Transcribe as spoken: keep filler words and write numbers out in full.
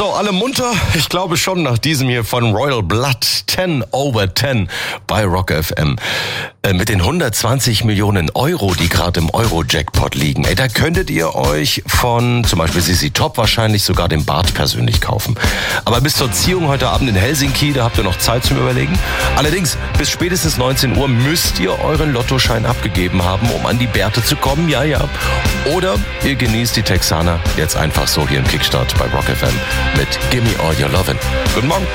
So, alle munter? Ich glaube schon nach diesem hier von Royal Blood, ten over ten bei Rock F M. Äh, mit den hundertzwanzig Millionen Euro, die gerade im Euro-Jackpot liegen, ey, da könntet ihr euch von zum Beispiel Sissi Top wahrscheinlich sogar den Bart persönlich kaufen. Aber bis zur Ziehung heute Abend in Helsinki, da habt ihr noch Zeit zum Überlegen. Allerdings, bis spätestens neunzehn Uhr müsst ihr euren Lottoschein abgegeben haben, um an die Bärte zu kommen, ja, ja. Oder ihr genießt die Texaner jetzt einfach so hier im Kickstart bei Rock F M mit Gimme All Your Lovin'. Guten Morgen.